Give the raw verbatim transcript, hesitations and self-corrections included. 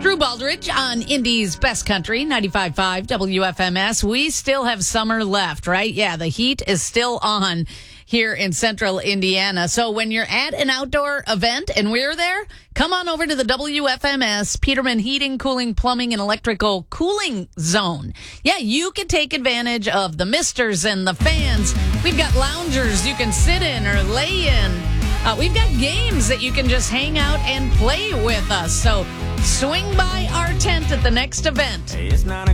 Drew Baldridge on Indy's Best Country, ninety-five point five W F M S. We still have summer left, right? Yeah, the heat is still on here in central Indiana. So when you're at an outdoor event and we're there, come on over to the W F M S Peterman Heating, Cooling, Plumbing, and Electrical Cooling Zone. Yeah, you can take advantage of the misters and the fans. We've got loungers you can sit in or lay in. Uh, we've got games that you can just hang out and play with us. So swing by our tent at the next event. Hey, it's not a